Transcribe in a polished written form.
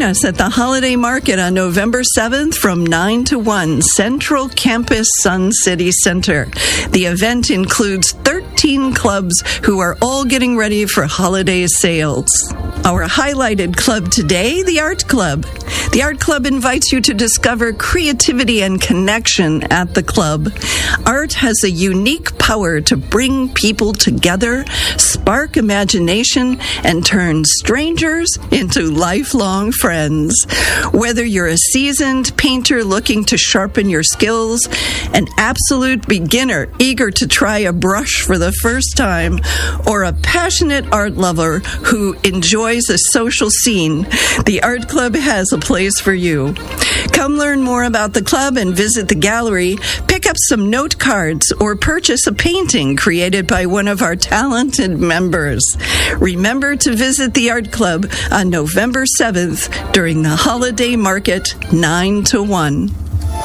Join us at the Holiday Market on November 7th from 9 to 1, Central Campus Sun City Center. The event includes 13 clubs who are all getting ready for holiday sales. Our highlighted club today, the Art Club. The Art Club invites you to discover creativity and connection at the club. Art has a unique power to bring people together, spark imagination, and turn strangers into lifelong friends. Whether you're a seasoned painter looking to sharpen your skills, an absolute beginner eager to try a brush for the first time, or a passionate art lover who enjoys a social scene, the Art Club has a place for you. Come learn more about the club and visit the gallery, pick up some note cards, or purchase a painting created by one of our talented members. Remember to visit the Art Club on November 7th during the Holiday Market, 9 to 1.